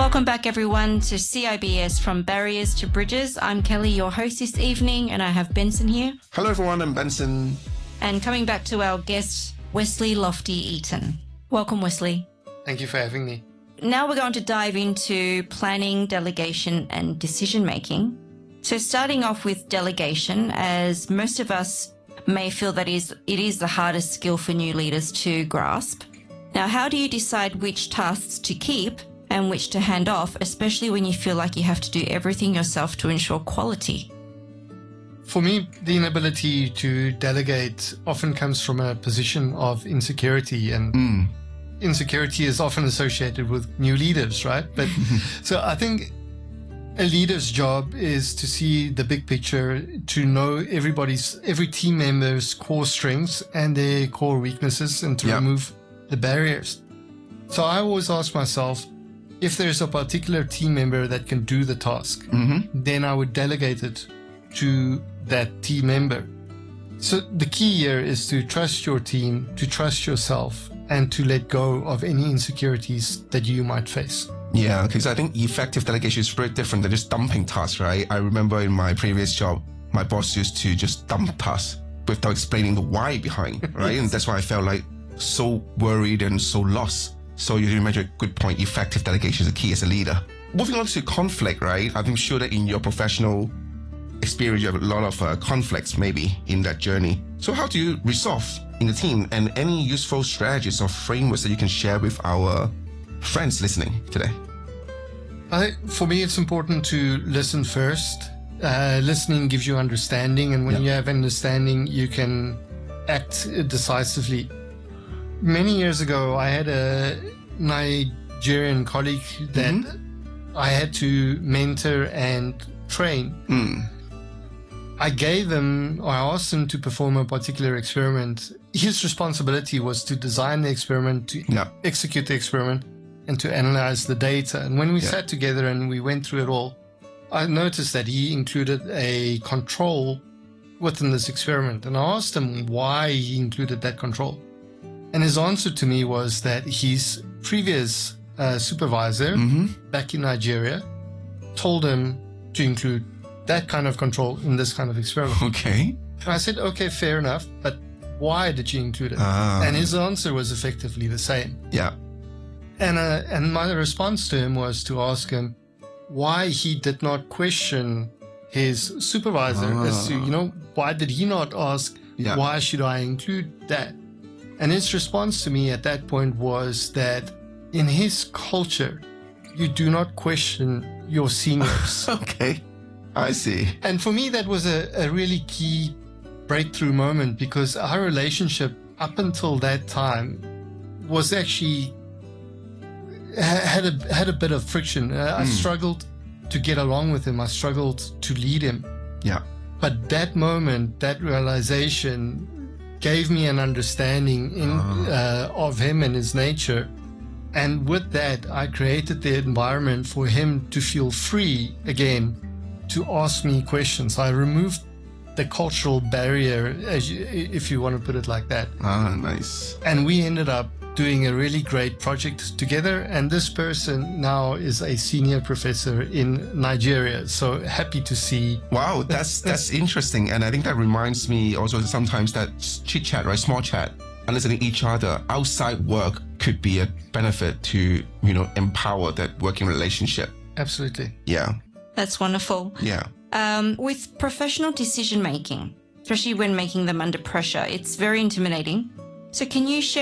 Welcome back, everyone, to CIBS From Barriers to Bridges. I'm Kelly, your host this evening, and I have Benson here. Hello, everyone. I'm Benson. And coming back to our guest, Wesley Lofty-Eaton. Welcome, Wesley. Thank you for having me. Now we're going to dive into planning, delegation, and decision-making. So starting off with delegation, as most of us may feel that it is the hardest skill for new leaders to grasp. Now, how do you decide which tasks to keep and which to hand off, especially when you feel like you have to do everything yourself to ensure quality? For me, the inability to delegate often comes from a position of insecurity, and insecurity is often associated with new leaders, right? But so I think a leader's job is to see the big picture, to know every team member's core strengths and their core weaknesses, and to remove the barriers. So I always ask myself, if there's a particular team member that can do the task, then I would delegate it to that team member. So the key here is to trust your team, to trust yourself, and to let go of any insecurities that you might face. Yeah, because I think effective delegation is very different than just dumping tasks, right? I remember in my previous job, my boss used to just dump tasks without explaining the why behind, right? And that's why I felt like so worried and so lost. So you made a good point. Effective delegation is the key as a leader. Moving on to conflict, right? I'm sure that in your professional experience, you have a lot of conflicts maybe in that journey. So how do you resolve in the team, and any useful strategies or frameworks that you can share with our friends listening today? For me, it's important to listen first. Listening gives you understanding, and when you have understanding, you can act decisively. Many years ago, I had a Nigerian colleague that I had to mentor and train. I asked him to perform a particular experiment. His responsibility was to design the experiment, to execute the experiment, and to analyze the data. And when we sat together and we went through it all, I noticed that he included a control within this experiment. And I asked him why he included that control. And his answer to me was that his previous supervisor back in Nigeria told him to include that kind of control in this kind of experiment. Okay. And I said, okay, fair enough, but why did you include it? And his answer was effectively the same. Yeah. And my response to him was to ask him why he did not question his supervisor as to, why did he not ask, why should I include that? And his response to me at that point was that in his culture, you do not question your seniors. Okay, I see. And for me, that was a really key breakthrough moment, because our relationship up until that time was actually had a bit of friction. I struggled to get along with him. I struggled to lead him. Yeah. But that moment, that realization gave me an understanding of him and his nature. And with that, I created the environment for him to feel free again to ask me questions. I removed the cultural barrier, if you want to put it like that. Nice. And we ended up doing a really great project together. And this person now is a senior professor in Nigeria. So happy to see. Wow, that's interesting. And I think that reminds me also sometimes that chit chat, right? Small chat, understanding each other outside work could be a benefit to, empower that working relationship. Absolutely. Yeah. That's wonderful. Yeah. With professional decision making, especially when making them under pressure, it's very intimidating. So can you share